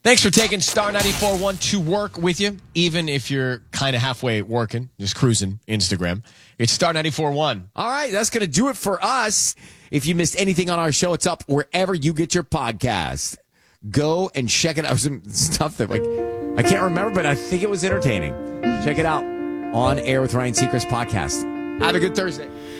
Thanks for taking Star 94.1 to work with you, even if you're kind of halfway working, just cruising Instagram. It's Star 94.1. All right, that's going to do it for us. If you missed anything on our show, it's up wherever you get your podcast. Go and check it out. Some stuff that I can't remember, but I think it was entertaining. Check it out on Air with Ryan Seacrest podcast. Have a good Thursday.